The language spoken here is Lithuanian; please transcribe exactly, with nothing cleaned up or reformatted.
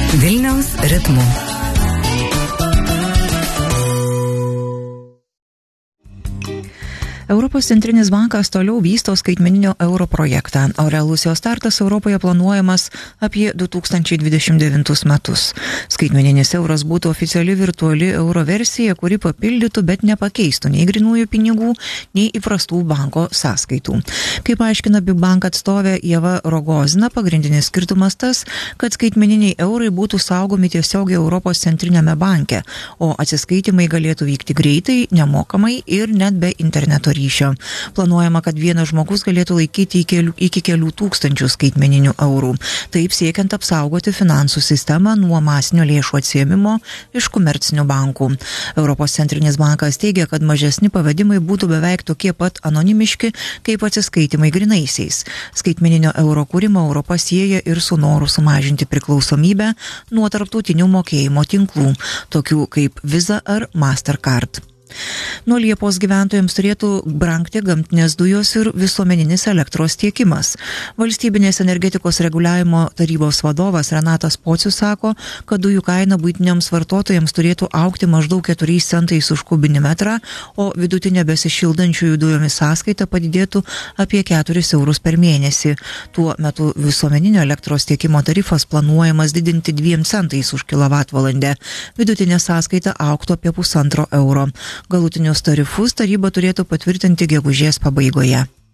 Vilniaus ritmu. Europos centrinis bankas toliau vysto skaitmeninio euro projektą, o realus jo startas Europoje planuojamas apie du tūkstančiai dvidešimt devintus metus. Skaitmeninis euras būtų oficiali virtuali euro versija, kuri papildytų, bet nepakeistų nei grinųjų pinigų, nei įprastų banko sąskaitų. Kaip aiškina Bigbank atstovė Ieva Rogozina, pagrindinis skirtumas tas, kad skaitmeniniai eurai būtų saugomi tiesiogiai Europos centrinėme banke, o atsiskaitimai galėtų vykti greitai, nemokamai ir net be interneto ryšio. Planuojama, kad vienas žmogus galėtų laikyti iki kelių, iki kelių tūkstančių skaitmeninių eurų, taip siekiant apsaugoti finansų sistemą nuo masinio lėšų atsiėmimo iš komercinių bankų. Europos centrinis bankas teigia, kad mažesni pavedimai būtų beveik tokie pat anonimiški, kaip atsiskaitimai grinaisiais. Skaitmeninio euro kūrimą Europa sieja ir su noru sumažinti priklausomybę nuo tarptautinių mokėjimo tinklų, tokių kaip Visa ar Mastercard. Nuo Liepos gyventojams turėtų brangti gamtinės dujos ir visuomeninis elektros tiekimas. Valstybinės energetikos reguliavimo tarybos vadovas Renatas Pocius sako, kad dujų kaina buitiniams vartotojams turėtų augti maždaug keturiais centais už kubinį metrą, o vidutinė besišildančiųjų dujomis sąskaita padidėtų apie keturis eurus per mėnesį. Tuo metu visuomeninio elektros tiekimo tarifas planuojamas didinti dviem centais už kilovatvalandę. Vidutinė sąskaita augtų apie pusantro euro. Galutinius tarifus taryba turėtų patvirtinti gegužės pabaigoje.